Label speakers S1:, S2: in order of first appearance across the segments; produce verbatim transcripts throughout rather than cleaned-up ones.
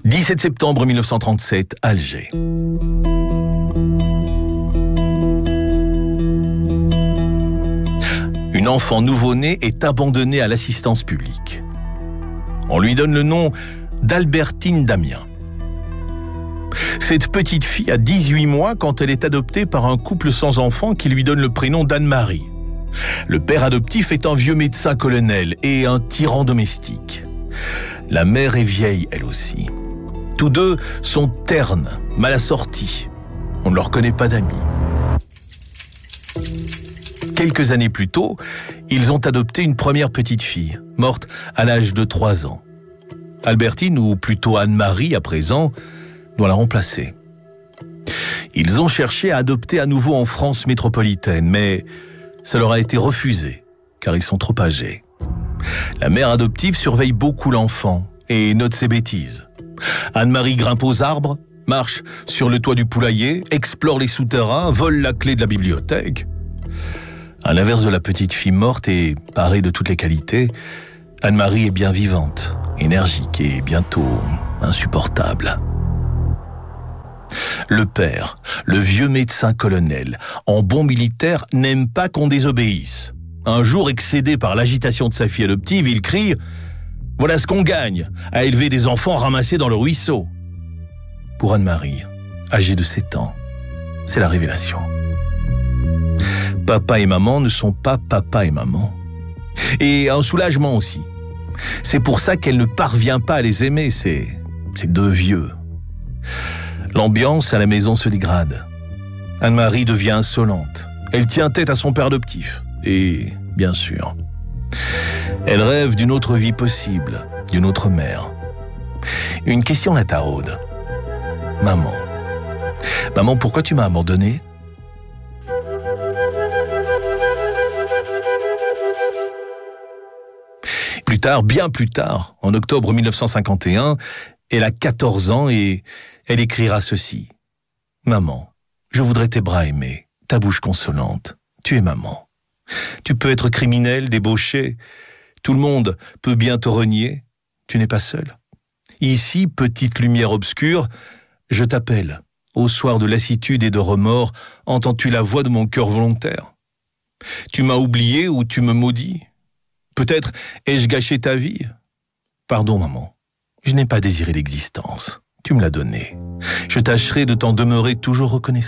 S1: dix-sept septembre mille neuf cent trente-sept, Alger. Une enfant nouveau-née est abandonnée à l'assistance publique. On lui donne le nom d'Albertine Damien. Cette petite fille a dix-huit mois quand elle est adoptée par un couple sans enfant qui lui donne le prénom d'Anne-Marie. Le père adoptif est un vieux médecin colonel et un tyran domestique. La mère est vieille, elle aussi. Tous deux sont ternes, mal assortis. On ne leur connaît pas d'amis. Quelques années plus tôt, ils ont adopté une première petite fille, morte à l'âge de trois ans. Albertine, ou plutôt Anne-Marie à présent, doit la remplacer. Ils ont cherché à adopter à nouveau en France métropolitaine, mais ça leur a été refusé, car ils sont trop âgés. La mère adoptive surveille beaucoup l'enfant et note ses bêtises. Anne-Marie grimpe aux arbres, marche sur le toit du poulailler, explore les souterrains, vole la clé de la bibliothèque. À l'inverse de la petite fille morte et parée de toutes les qualités, Anne-Marie est bien vivante, énergique et bientôt insupportable. Le père, le vieux médecin colonel, en bon militaire, n'aime pas qu'on désobéisse. Un jour, excédé par l'agitation de sa fille adoptive, il crie « Voilà ce qu'on gagne, à élever des enfants ramassés dans le ruisseau !» Pour Anne-Marie, âgée de sept ans, c'est la révélation. Papa et maman ne sont pas papa et maman. Et un soulagement aussi. C'est pour ça qu'elle ne parvient pas à les aimer, ces, ces deux vieux. L'ambiance à la maison se dégrade. Anne-Marie devient insolente. Elle tient tête à son père adoptif. Et, bien sûr, elle rêve d'une autre vie possible, d'une autre mère. Une question la taraude. Maman. Maman, pourquoi tu m'as abandonné ? Plus tard, bien plus tard, en octobre mille neuf cent cinquante et un, elle a quatorze ans et elle écrira ceci. « Maman, je voudrais tes bras aimés, ta bouche consolante. Tu es maman. Tu peux être criminel, débauché. Tout le monde peut bien te renier. Tu n'es pas seul. Ici, petite lumière obscure, je t'appelle. Au soir de lassitude et de remords, entends-tu la voix de mon cœur volontaire? Tu m'as oublié ou tu me maudis? Peut-être ai-je gâché ta vie? Pardon, maman. Je n'ai pas désiré l'existence. Tu me l'as donnée. Je tâcherai de t'en demeurer toujours reconnaissante. »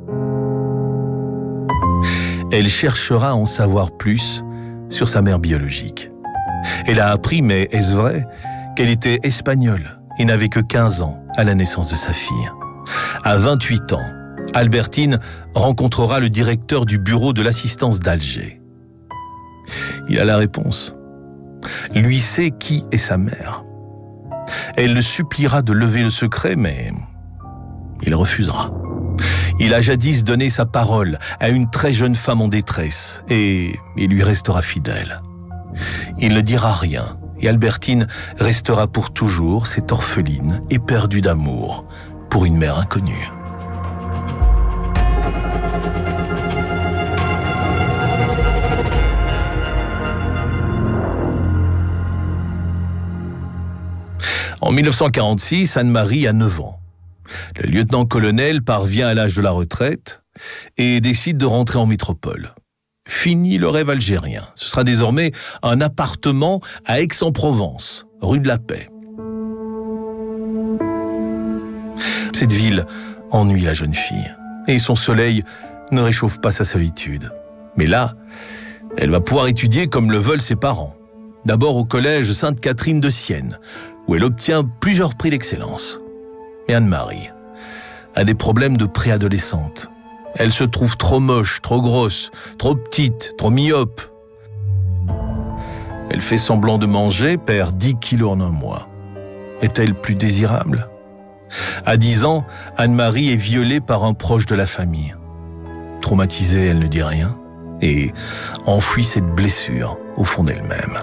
S1: Elle cherchera à en savoir plus sur sa mère biologique. Elle a appris, mais est-ce vrai, qu'elle était espagnole et n'avait que quinze ans à la naissance de sa fille. À vingt-huit ans, Albertine rencontrera le directeur du bureau de l'assistance d'Alger. Il a la réponse. Lui sait qui est sa mère. Elle le suppliera de lever le secret, mais il refusera. Il a jadis donné sa parole à une très jeune femme en détresse et il lui restera fidèle. Il ne dira rien et Albertine restera pour toujours cette orpheline éperdue d'amour pour une mère inconnue. En mille neuf cent quarante-six, Anne-Marie a neuf ans. Le lieutenant-colonel parvient à l'âge de la retraite et décide de rentrer en métropole. Fini le rêve algérien. Ce sera désormais un appartement à Aix-en-Provence, rue de la Paix. Cette ville ennuie la jeune fille et son soleil ne réchauffe pas sa solitude. Mais là, elle va pouvoir étudier comme le veulent ses parents. D'abord au collège Sainte-Catherine de Sienne, où elle obtient plusieurs prix d'excellence. Mais Anne-Marie a des problèmes de préadolescente. Elle se trouve trop moche, trop grosse, trop petite, trop myope. Elle fait semblant de manger, perd dix kilos en un mois. Est-elle plus désirable? À dix ans, Anne-Marie est violée par un proche de la famille. Traumatisée, elle ne dit rien et enfouit cette blessure au fond d'elle-même.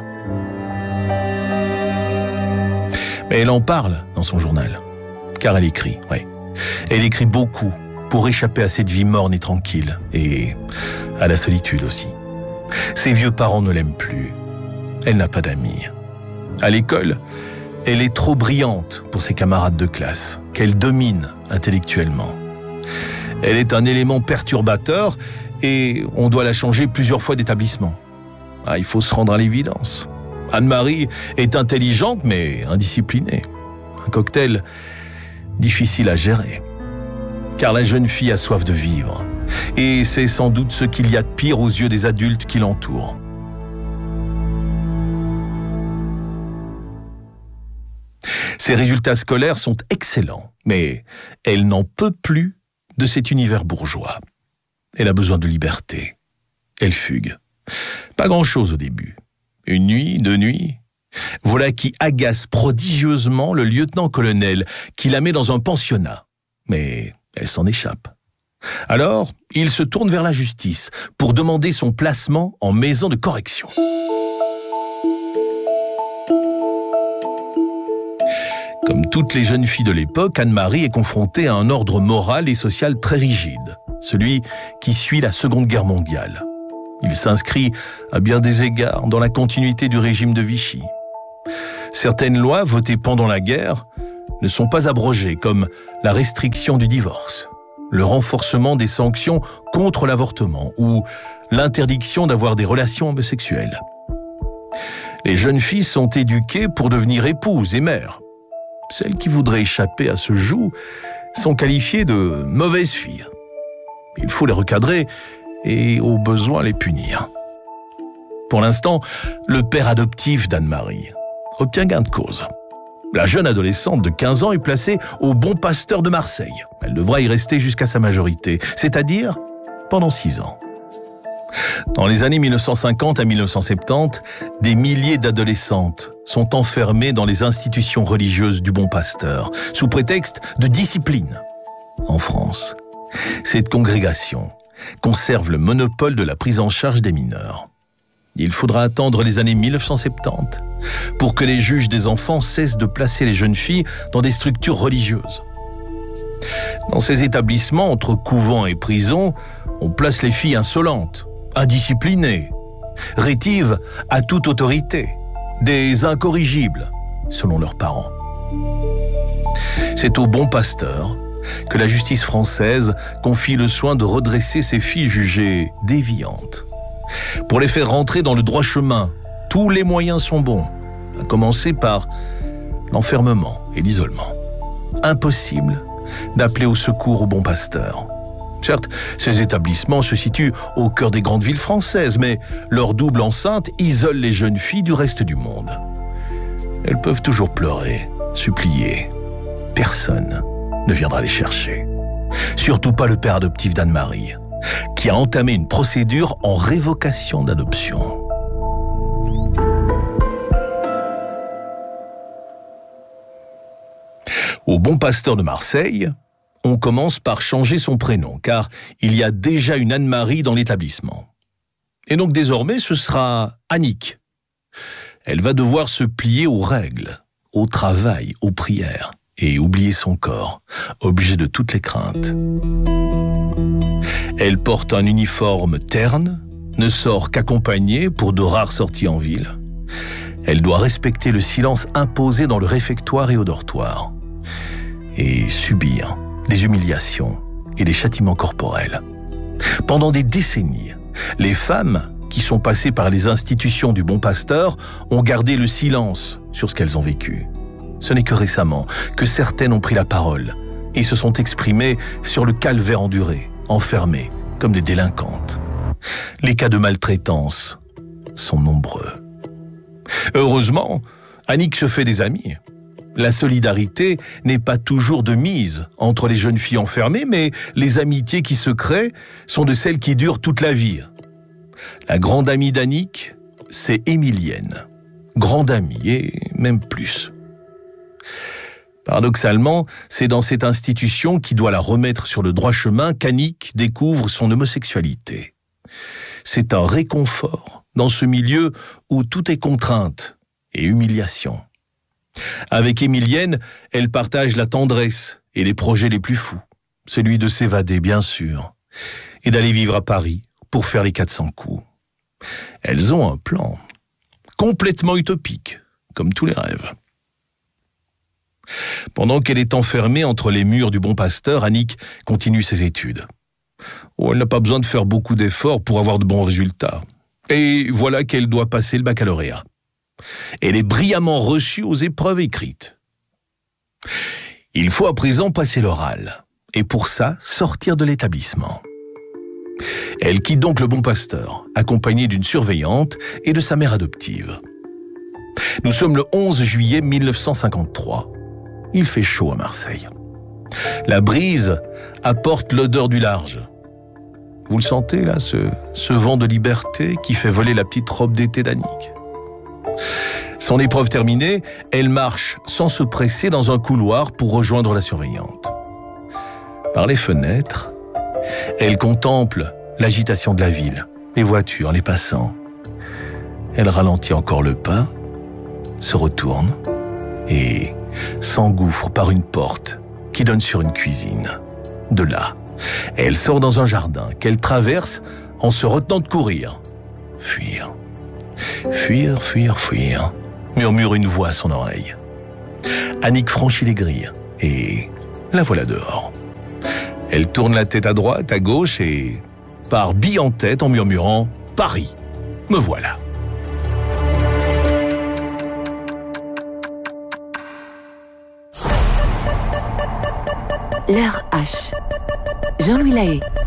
S1: Mais elle en parle dans son journal, car elle écrit, oui. Elle écrit beaucoup pour échapper à cette vie morne et tranquille, et à la solitude aussi. Ses vieux parents ne l'aiment plus. Elle n'a pas d'amis. À l'école, Elle est trop brillante pour ses camarades de classe, qu'elle domine intellectuellement. Elle est un élément perturbateur et on doit la changer plusieurs fois d'établissement. Ah, il faut se rendre à l'évidence. Anne-Marie est intelligente mais indisciplinée. Un cocktail difficile à gérer. Car la jeune fille a soif de vivre. Et c'est sans doute ce qu'il y a de pire aux yeux des adultes qui l'entourent. Ses résultats scolaires sont excellents, mais elle n'en peut plus de cet univers bourgeois. Elle a besoin de liberté. Elle fugue. Pas grand-chose au début. Une nuit, deux nuits. Voilà qui agace prodigieusement le lieutenant-colonel qui la met dans un pensionnat. Mais elle s'en échappe. Alors, il se tourne vers la justice pour demander son placement en maison de correction. Comme toutes les jeunes filles de l'époque, Anne-Marie est confrontée à un ordre moral et social très rigide, celui qui suit la Seconde Guerre mondiale. Il s'inscrit à bien des égards dans la continuité du régime de Vichy. Certaines lois votées pendant la guerre ne sont pas abrogées, comme la restriction du divorce, le renforcement des sanctions contre l'avortement ou l'interdiction d'avoir des relations homosexuelles. Les jeunes filles sont éduquées pour devenir épouses et mères. Celles qui voudraient échapper à ce joug sont qualifiées de mauvaises filles. Il faut les recadrer et, au besoin, les punir. Pour l'instant, le père adoptif d'Anne-Marie obtient gain de cause. La jeune adolescente de quinze ans est placée au Bon Pasteur de Marseille. Elle devra y rester jusqu'à sa majorité, c'est-à-dire pendant six ans. Dans les années mille neuf cent cinquante à mille neuf cent soixante-dix, des milliers d'adolescentes sont enfermées dans les institutions religieuses du Bon Pasteur, sous prétexte de discipline. En France, cette congrégation conserve le monopole de la prise en charge des mineurs. Il faudra attendre les années mille neuf cent soixante-dix pour que les juges des enfants cessent de placer les jeunes filles dans des structures religieuses. Dans ces établissements, entre couvents et prisons, on place les filles insolentes, indisciplinées, rétives à toute autorité, des incorrigibles, selon leurs parents. C'est au Bon Pasteur que la justice française confie le soin de redresser ces filles jugées déviantes. Pour les faire rentrer dans le droit chemin, tous les moyens sont bons, à commencer par l'enfermement et l'isolement. Impossible d'appeler au secours au Bon Pasteur. Certes, ces établissements se situent au cœur des grandes villes françaises, mais leur double enceinte isole les jeunes filles du reste du monde. Elles peuvent toujours pleurer, supplier. Personne ne viendra les chercher. Surtout pas le père adoptif d'Anne-Marie, qui a entamé une procédure en révocation d'adoption. Au Bon Pasteur de Marseille, on commence par changer son prénom, car il y a déjà une Anne-Marie dans l'établissement. Et donc désormais, ce sera Annick. Elle va devoir se plier aux règles, au travail, aux prières, et oublier son corps, objet de toutes les craintes. Elle porte un uniforme terne, ne sort qu'accompagnée pour de rares sorties en ville. Elle doit respecter le silence imposé dans le réfectoire et au dortoir, et subir les humiliations et les châtiments corporels. Pendant des décennies, les femmes qui sont passées par les institutions du Bon Pasteur ont gardé le silence sur ce qu'elles ont vécu. Ce n'est que récemment que certaines ont pris la parole et se sont exprimées sur le calvaire enduré, enfermées comme des délinquantes. Les cas de maltraitance sont nombreux. Heureusement, Annick se fait des amis. La solidarité n'est pas toujours de mise entre les jeunes filles enfermées, mais les amitiés qui se créent sont de celles qui durent toute la vie. La grande amie d'Annick, c'est Émilienne. Grande amie, et même plus. Paradoxalement, c'est dans cette institution qui doit la remettre sur le droit chemin qu'Annick découvre son homosexualité. C'est un réconfort dans ce milieu où tout est contrainte et humiliation. Avec Émilienne, elle partage la tendresse et les projets les plus fous. Celui de s'évader, bien sûr, et d'aller vivre à Paris pour faire les quatre cents coups. Elles ont un plan complètement utopique, comme tous les rêves. Pendant qu'elle est enfermée entre les murs du Bon Pasteur, Annick continue ses études. Oh, elle n'a pas besoin de faire beaucoup d'efforts pour avoir de bons résultats. Et voilà qu'elle doit passer le baccalauréat. Elle est brillamment reçue aux épreuves écrites. Il faut à présent passer l'oral, et pour ça, sortir de l'établissement. Elle quitte donc le Bon Pasteur, accompagnée d'une surveillante et de sa mère adoptive. Nous sommes le onze juillet mille neuf cent cinquante-trois. Il fait chaud à Marseille. La brise apporte l'odeur du large. Vous le sentez là, ce, ce vent de liberté qui fait voler la petite robe d'été d'Annick. Son épreuve terminée, elle marche sans se presser dans un couloir pour rejoindre la surveillante. Par les fenêtres, elle contemple l'agitation de la ville, les voitures, les passants. Elle ralentit encore le pas, se retourne et s'engouffre par une porte qui donne sur une cuisine. De là, elle sort dans un jardin qu'elle traverse en se retenant de courir. Fuir, fuir, fuir, fuir, murmure une voix à son oreille. Annick franchit les grilles et la voilà dehors. Elle tourne la tête à droite, à gauche et part bille en tête en murmurant « Paris, me voilà ».
S2: L'heure H. Jean-Louis Lahaye.